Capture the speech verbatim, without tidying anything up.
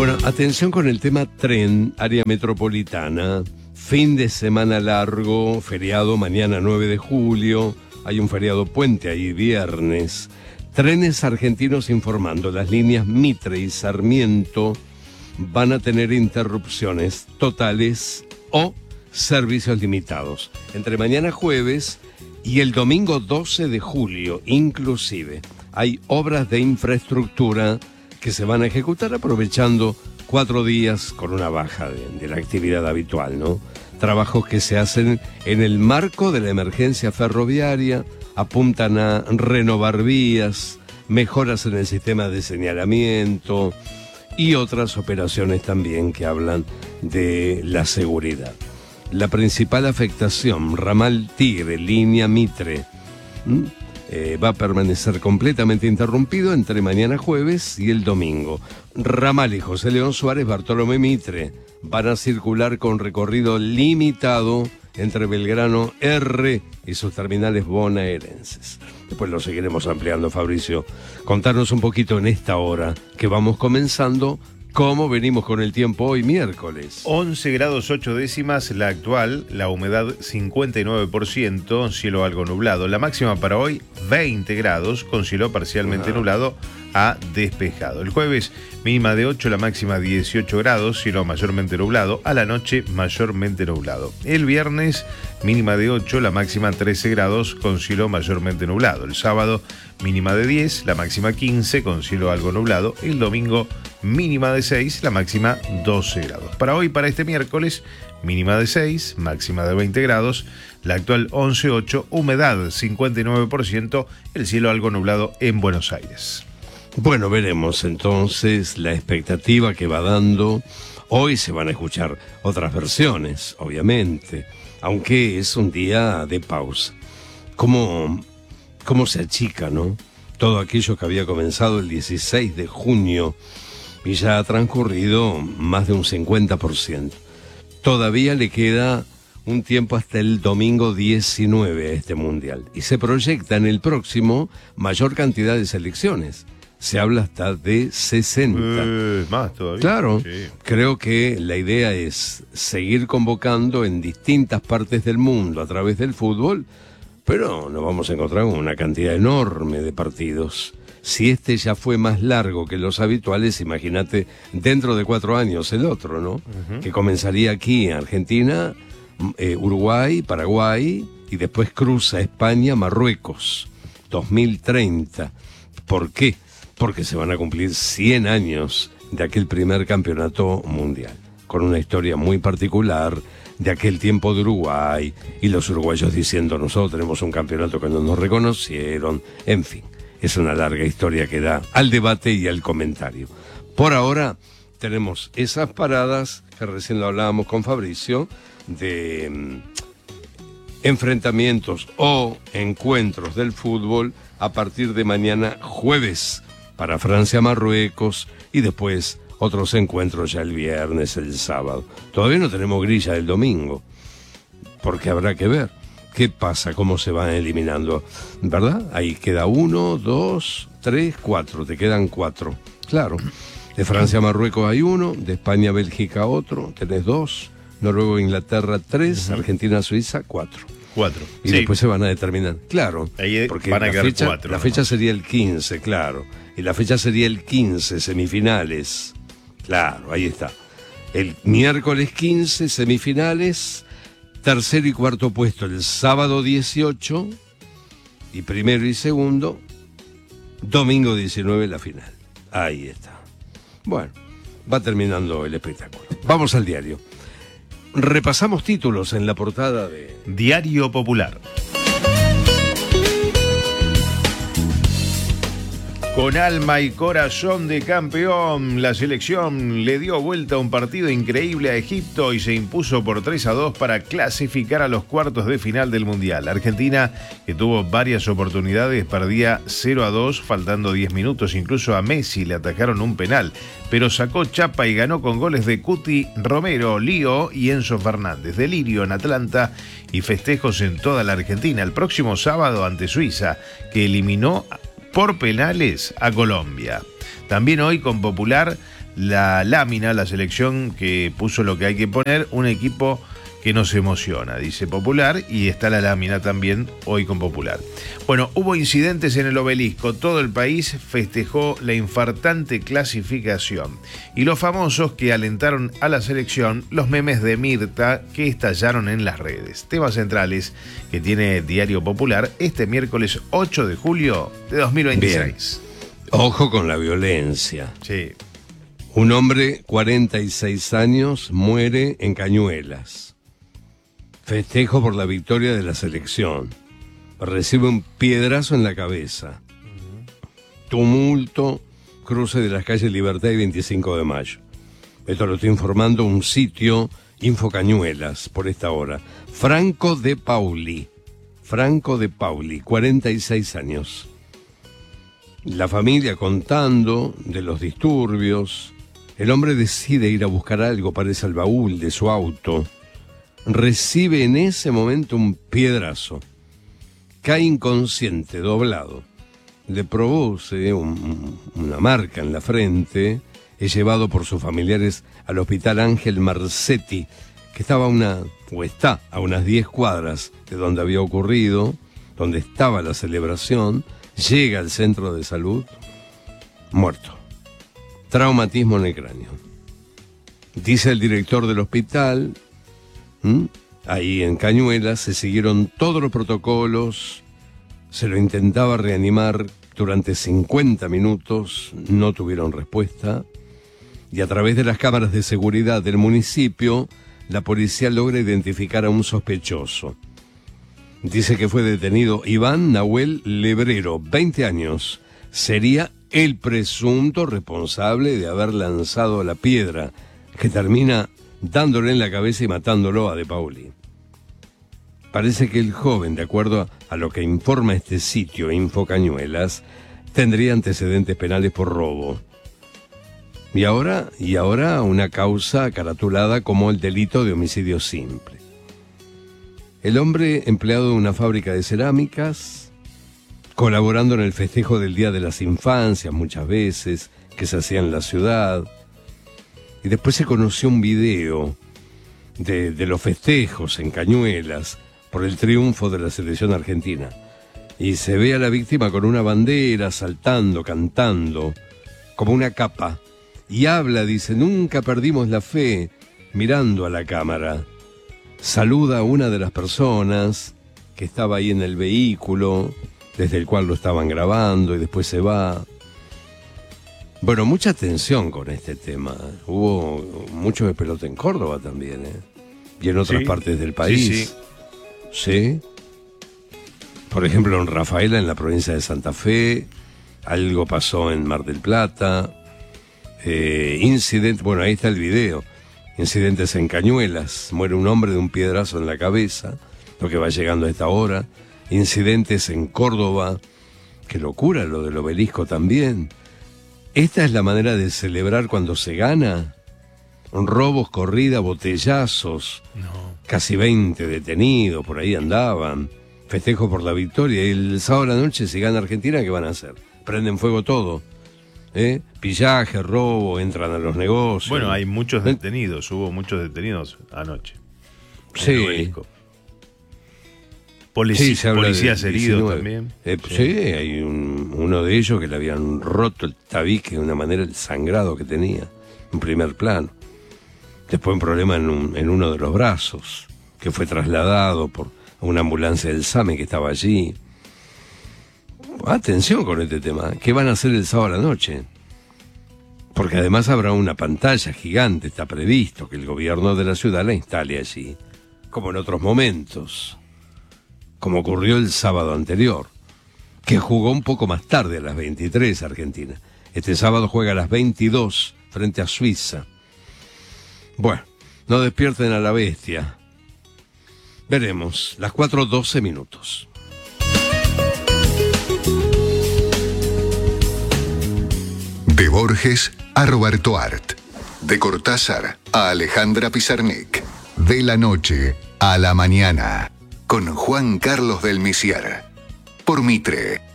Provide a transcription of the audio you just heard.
Bueno, atención con el tema tren, área metropolitana, fin de semana largo, feriado mañana nueve de julio, hay un feriado puente ahí viernes. Trenes Argentinos informando, las líneas Mitre y Sarmiento van a tener interrupciones totales o servicios limitados entre mañana jueves y el domingo doce de julio inclusive. Hay obras de infraestructura que se van a ejecutar aprovechando cuatro días con una baja de, de la actividad habitual, ¿no? Trabajos que se hacen en el marco de la emergencia ferroviaria, apuntan a renovar vías, mejoras en el sistema de señalamiento y otras operaciones también que hablan de la seguridad. La principal afectación, ramal Tigre, línea Mitre, ¿m? Eh, va a permanecer completamente interrumpido entre mañana jueves y el domingo. Ramal y José León Suárez, Bartolomé Mitre van a circular con recorrido limitado entre Belgrano R y sus terminales bonaerenses. Después lo seguiremos ampliando, Fabricio. Contanos un poquito en esta hora que vamos comenzando. ¿Cómo venimos con el tiempo hoy, miércoles? once grados ocho décimas la actual, la humedad cincuenta y nueve por ciento, cielo algo nublado. La máxima para hoy, veinte grados, con cielo parcialmente ah. nublado a despejado. El jueves, mínima de ocho, la máxima dieciocho grados, cielo mayormente nublado. A la noche, mayormente nublado. El viernes, mínima de ocho, la máxima trece grados, con cielo mayormente nublado. El sábado, mínima de diez, la máxima quince, con cielo algo nublado. El domingo, mínima de seis, la máxima doce grados. Para hoy, para este miércoles, mínima de seis, máxima de veinte grados, la actual once ocho, humedad cincuenta y nueve por ciento, el cielo algo nublado en Buenos Aires. Bueno, veremos entonces la expectativa que va dando. Hoy se van a escuchar otras versiones, obviamente, aunque es un día de pausa. ¿Cómo, cómo se achica, no? Todo aquello que había comenzado el dieciséis de junio y ya ha transcurrido más de un cincuenta por ciento. Todavía le queda un tiempo hasta el domingo diecinueve a este mundial. Y se proyecta en el próximo mayor cantidad de selecciones. Se habla hasta de sesenta. Eh, más todavía. Claro, sí. Creo que la idea es seguir convocando en distintas partes del mundo a través del fútbol, pero nos vamos a encontrar con una cantidad enorme de partidos. Si este ya fue más largo que los habituales, imagínate dentro de cuatro años el otro, ¿no? Uh-huh. Que comenzaría aquí en Argentina, eh, Uruguay, Paraguay, y después cruza España, Marruecos, dos mil treinta. ¿Por qué? Porque se van a cumplir cien años de aquel primer campeonato mundial, con una historia muy particular de aquel tiempo de Uruguay, y los uruguayos diciendo, nosotros tenemos un campeonato que no nos reconocieron, en fin. Es una larga historia que da al debate y al comentario. Por ahora tenemos esas paradas, que recién lo hablábamos con Fabricio, de um, enfrentamientos o encuentros del fútbol a partir de mañana jueves para Francia-Marruecos y después otros encuentros ya el viernes, el sábado. Todavía no tenemos grilla del domingo, porque habrá que ver qué pasa, cómo se van eliminando, ¿verdad? Ahí queda uno, dos, tres, cuatro, te quedan cuatro. Claro, de Francia a Marruecos hay uno, de España a Bélgica otro, tenés dos, Noruega, Inglaterra tres, uh-huh. Argentina, Suiza cuatro. Cuatro. Y sí. después se van a determinar. Claro, ahí porque van a la, quedar fecha, cuatro, la ¿no? fecha sería el quince, claro. Y la fecha sería el quince, semifinales. Claro, ahí está. El miércoles quince, semifinales. Tercero y cuarto puesto el sábado dieciocho. Y primero y segundo, domingo diecinueve, la final. Ahí está. Bueno, va terminando el espectáculo. Vamos al diario. Repasamos títulos en la portada de Diario Popular. Con alma y corazón de campeón, la selección le dio vuelta a un partido increíble a Egipto y se impuso por tres a dos para clasificar a los cuartos de final del Mundial. Argentina, que tuvo varias oportunidades, perdía cero a dos, faltando diez minutos. Incluso a Messi le atacaron un penal, pero sacó chapa y ganó con goles de Cuti, Romero, Lío y Enzo Fernández. Delirio en Atlanta y festejos en toda la Argentina el próximo sábado ante Suiza, que eliminó por penales a Colombia. También hoy con Popular la lámina, la selección que puso lo que hay que poner, un equipo que nos emociona, dice Popular, y está la lámina también hoy con Popular. Bueno, hubo incidentes en el Obelisco, todo el país festejó la infartante clasificación. Y los famosos que alentaron a la selección, los memes de Mirta que estallaron en las redes. Temas centrales que tiene Diario Popular este miércoles ocho de julio de dos mil veintiséis. Bien. Ojo con la violencia. Sí. Un hombre, cuarenta y seis años, muere en Cañuelas. Festejo por la victoria de la selección. Recibe un piedrazo en la cabeza. Tumulto, cruce de las calles Libertad y veinticinco de mayo. Esto lo está informando un sitio, Infocañuelas, por esta hora. Franco de Pauli. Franco de Pauli, cuarenta y seis años. La familia contando de los disturbios. El hombre decide ir a buscar algo, parece al baúl de su auto. Recibe en ese momento un piedrazo. Cae inconsciente, doblado. Le produce un, una marca en la frente. Es llevado por sus familiares al hospital Ángel Marcetti, que estaba a una, o está a unas diez cuadras de donde había ocurrido, donde estaba la celebración. Llega al centro de salud, muerto. Traumatismo en el cráneo. Dice el director del hospital, ¿Mm? ahí en Cañuelas se siguieron todos los protocolos, se lo intentaba reanimar durante cincuenta minutos, no tuvieron respuesta, y a través de las cámaras de seguridad del municipio, la policía logra identificar a un sospechoso. Dice que fue detenido Iván Nahuel Lebrero, veinte años, sería el presunto responsable de haber lanzado la piedra, que termina dándole en la cabeza y matándolo a De Pauli. Parece que el joven, de acuerdo a lo que informa este sitio, Infocañuelas, tendría antecedentes penales por robo. Y ahora, y ahora una causa caratulada como el delito de homicidio simple. El hombre, empleado de una fábrica de cerámicas, colaborando en el festejo del Día de las Infancias muchas veces, que se hacía en la ciudad. Y después se conoció un video de, de los festejos en Cañuelas por el triunfo de la selección argentina. Y se ve a la víctima con una bandera, saltando, cantando, como una capa. Y habla, dice, nunca perdimos la fe, mirando a la cámara. Saluda a una de las personas que estaba ahí en el vehículo, desde el cual lo estaban grabando, y después se va. Bueno, mucha atención con este tema. Hubo mucho de pelota en Córdoba también, ¿eh? Y en otras sí, partes del país. Sí, sí. Sí. Por ejemplo, en Rafaela, en la provincia de Santa Fe, algo pasó en Mar del Plata. Eh, incidente, bueno, ahí está el video. Incidentes en Cañuelas. Muere un hombre de un piedrazo en la cabeza, lo que va llegando a esta hora. Incidentes en Córdoba. Qué locura lo del Obelisco también. ¿Esta es la manera de celebrar cuando se gana? Robos, corrida, botellazos. No. Casi veinte detenidos, por ahí andaban. Festejo por la victoria. Y el sábado a la noche, si gana Argentina, ¿qué van a hacer? Prenden fuego todo. ¿Eh? Pillaje, robo, entran a los negocios. Bueno, hay muchos detenidos. Hubo muchos detenidos anoche. Sí. Polici sí, policías heridos diecinueve también. Eh, sí. sí, hay un, uno de ellos que le habían roto el tabique de una manera, el sangrado que tenía, en primer plano. Después un problema en, un, en uno de los brazos, que fue trasladado por una ambulancia del SAME que estaba allí. Atención con este tema. ¿Qué van a hacer el sábado a la noche? Porque además habrá una pantalla gigante, está previsto que el gobierno de la ciudad la instale allí, como en otros momentos, como ocurrió el sábado anterior, que jugó un poco más tarde, a las veintitrés, Argentina. Este sábado juega a las veintidós frente a Suiza. Bueno, no despierten a la bestia. Veremos, las cuatro doce minutos. De Borges a Roberto Art. De Cortázar a Alejandra Pizarnik. De la noche a la mañana. Con Juan Carlos del Misiar. Por Mitre.